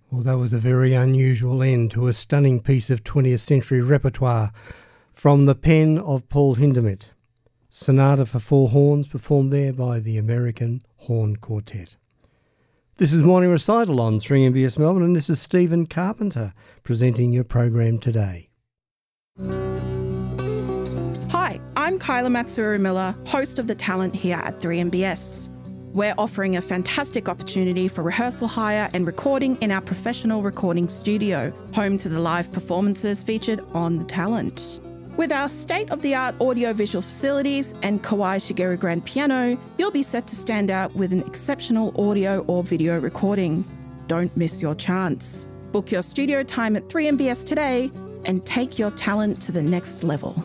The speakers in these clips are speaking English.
Well, that was a very unusual end to a stunning piece of 20th century repertoire from the pen of Paul Hindemith. Sonata for Four Horns, performed there by the American Horn Quartet. This is Morning Recital on 3MBS Melbourne, and this is Stephen Carpenter presenting your program today. Hi, I'm Kyla Matsuru-Miller, host of The Talent here at 3MBS. We're offering a fantastic opportunity for rehearsal hire and recording in our professional recording studio, home to the live performances featured on The Talent. With our state-of-the-art audio-visual facilities and Kawai Shigeru grand piano, you'll be set to stand out with an exceptional audio or video recording. Don't miss your chance. Book your studio time at 3MBS today and take your talent to the next level.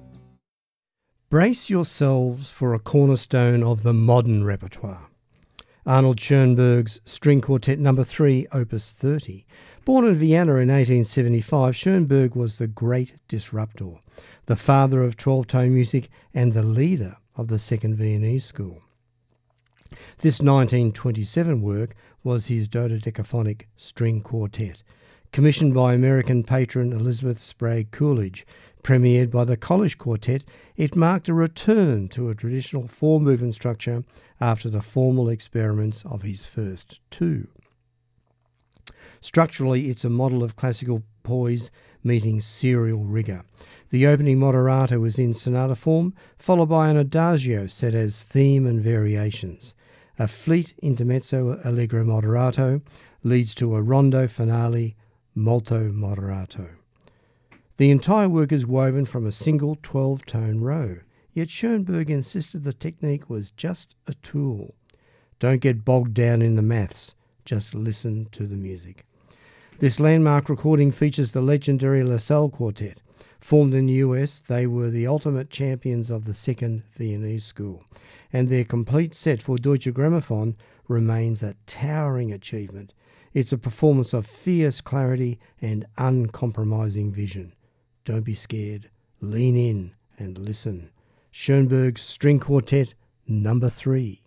Brace yourselves for a cornerstone of the modern repertoire. Arnold Schoenberg's String Quartet No. 3, Opus 30. Born in Vienna in 1875, Schoenberg was the great disruptor, the father of 12-tone music and the leader of the Second Viennese School. This 1927 work was his dodecaphonic string quartet, commissioned by American patron Elizabeth Sprague Coolidge. Premiered by the College Quartet, it marked a return to a traditional four-movement structure after the formal experiments of his first two. Structurally, it's a model of classical poise meeting serial rigour. The opening moderato is in sonata form, followed by an adagio set as theme and variations. A fleet intermezzo allegro moderato leads to a rondo finale molto moderato. The entire work is woven from a single 12-tone row, yet Schoenberg insisted the technique was just a tool. Don't get bogged down in the maths, just listen to the music. This landmark recording features the legendary LaSalle Quartet. Formed in the US, they were the ultimate champions of the Second Viennese School, and their complete set for Deutsche Grammophon remains a towering achievement. It's a performance of fierce clarity and uncompromising vision. Don't be scared, lean in and listen. Schoenberg's String Quartet No. 3.